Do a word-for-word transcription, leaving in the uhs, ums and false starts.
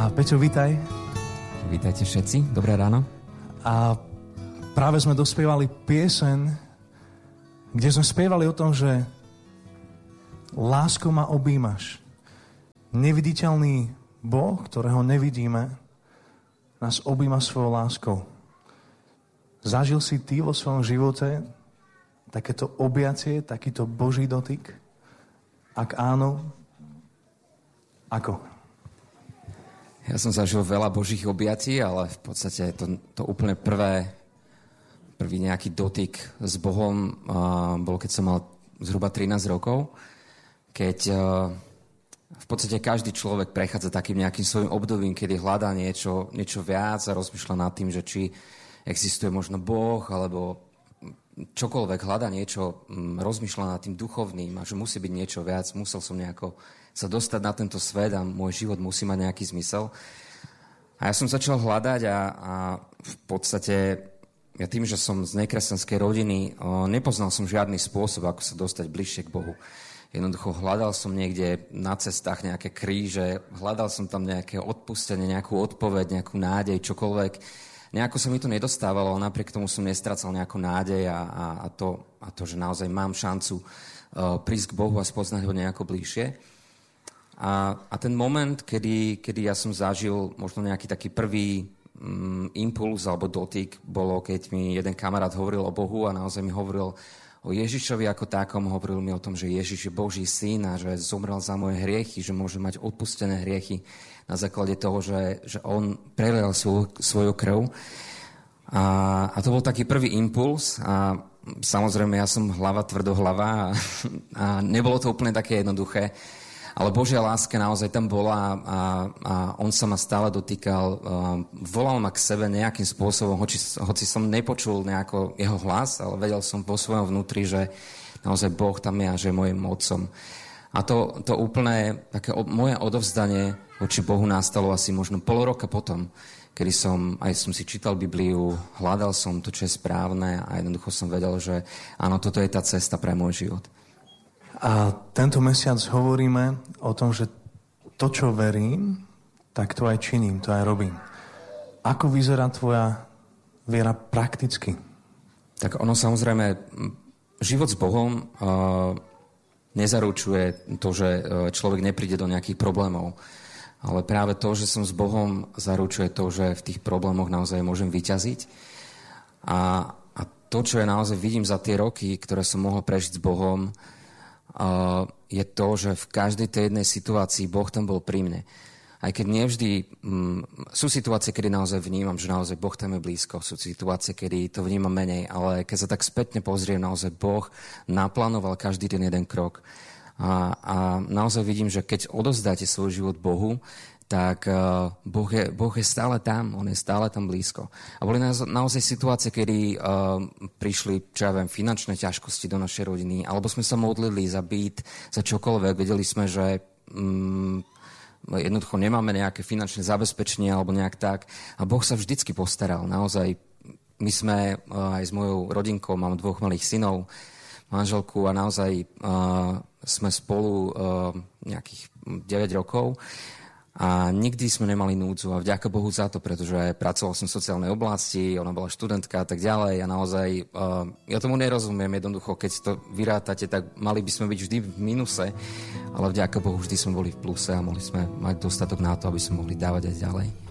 A Peťo, vítaj. Vítajte všetci, dobré ráno. A práve sme dospievali pieseň, kde sme spievali o tom, že láskou ma objímaš. Neviditeľný Boh, ktorého nevidíme, nás objíma svojou láskou. Zažil si ty vo svojom živote takéto objatie, takýto Boží dotyk? Ak áno, ako? Ja som zažil veľa Božích objatí, ale v podstate to, to úplne prvé, prvý nejaký dotyk s Bohom uh, bol, keď som mal zhruba trinásť rokov, keď uh, v podstate každý človek prechádza takým nejakým svojím obdobím, kedy hľadá niečo, niečo viac a rozmýšľa nad tým, že či existuje možno Boh, alebo čokoľvek hľadá niečo, um, rozmýšľa nad tým duchovným a že musí byť niečo viac, musel som nejako sa dostať na tento svet a môj život musí mať nejaký zmysel. A ja som začal hľadať a, a v podstate ja tým, že som z nekresťanskej rodiny, o, nepoznal som žiadny spôsob, ako sa dostať bližšie k Bohu. Jednoducho hľadal som niekde na cestách nejaké kríže, hľadal som tam nejaké odpustenie, nejakú odpoveď, nejakú nádej, čokoľvek. Nejako sa mi to nedostávalo, ale napriek tomu som nestracal nejakú nádej a, a, a, to, a to, že naozaj mám šancu uh, prísť k Bohu a spoznať ho nejako bližšie. A, a ten moment, kedy, kedy ja som zažil možno nejaký taký prvý um, impuls alebo dotyk, bolo, keď mi jeden kamarát hovoril o Bohu a naozaj mi hovoril o Ježišovi ako takom, hovoril mi o tom, že Ježiš je Boží syn a že zomrel za moje hriechy, že môže mať odpustené hriechy na základe toho, že, že on prelial svoju, svoju krv. A, a to bol taký prvý impuls a samozrejme ja som hlava tvrdohlava a, a nebolo to úplne také jednoduché. Ale Božia láska naozaj tam bola a, a on sa ma stále dotýkal, volal ma k sebe nejakým spôsobom, hoci, hoci som nepočul nejako jeho hlas, ale vedel som vo svojom vnútri, že naozaj Boh tam je a že je mojim otcom. A to, to úplne také moje odovzdanie voči Bohu nastalo asi možno pol roka potom, kedy som, aj som si čítal Bibliu, hľadal som to, čo je správne a jednoducho som vedel, že áno, toto je tá cesta pre môj život. A tento mesiac hovoríme o tom, že to, čo verím, tak to aj činím, to aj robím. Ako vyzerá tvoja viera prakticky? Tak ono samozrejme, život s Bohom uh, nezaručuje to, že človek nepríde do nejakých problémov. Ale práve to, že som s Bohom, zaručuje to, že v tých problémoch naozaj môžem vyťaziť. A, a to, čo ja naozaj vidím za tie roky, ktoré som mohol prežiť s Bohom, Uh, je to, že v každej tej jednej situácii Boh tam bol pri mne. Aj keď nevždy... Um, sú situácie, kedy naozaj vnímam, že naozaj Boh tam je blízko. Sú situácie, kedy to vnímam menej. Ale keď sa tak spätne pozriem, naozaj Boh naplánoval každý ten jeden krok. A, a naozaj vidím, že keď odovzdáte svoj život Bohu, tak uh, boh, je, boh je stále tam, on je stále tam blízko. A boli naozaj, naozaj situácie, kedy uh, prišli, čo ja viem, finančné ťažkosti do našej rodiny, alebo sme sa modlili za byt, za čokoľvek, vedeli sme, že um, jednoducho nemáme nejaké finančné zabezpečenie alebo nejak tak. A Boh sa vždycky postaral. Naozaj, my sme uh, aj s mojou rodinkou, mám dvoch malých synov, manželku a naozaj uh, sme spolu uh, nejakých deväť rokov. A nikdy sme nemali núdzu a vďaka Bohu za to, pretože pracoval som v sociálnej oblasti, ona bola študentka a tak ďalej a naozaj, uh, ja tomu nerozumiem jednoducho, keď to vyrátate, tak mali by sme byť vždy v minuse, ale vďaka Bohu vždy sme boli v pluse a mohli sme mať dostatok na to, aby sme mohli dávať aj ďalej.